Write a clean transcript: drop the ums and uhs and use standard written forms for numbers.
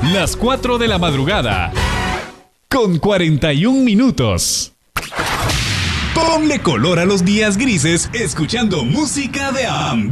Las 4 de la madrugada, con 41 minutos. Ponle color a los días grises escuchando música de ambiente.